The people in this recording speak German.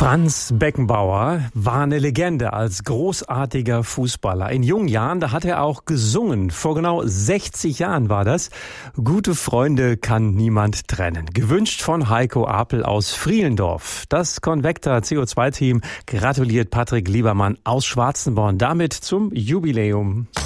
Franz Beckenbauer war eine Legende als großartiger Fußballer. In jungen Jahren, da hat er auch gesungen. Vor genau 60 Jahren war das. Gute Freunde kann niemand trennen. Gewünscht von Heiko Apel aus Frielendorf. Das Convecta CO2-Team gratuliert Patrick Liebermann aus Schwarzenborn damit zum Jubiläum.